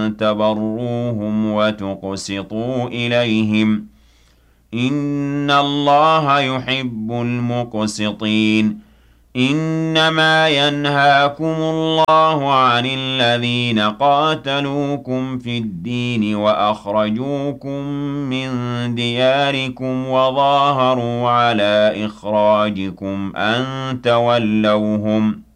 أن تبروهم وتقسطوا إليهم إن الله يحب المقسطين إنما ينهاكم الله عن الذين قاتلوكم في الدين وأخرجوكم من دياركم وظاهروا على إخراجكم أن تولوهم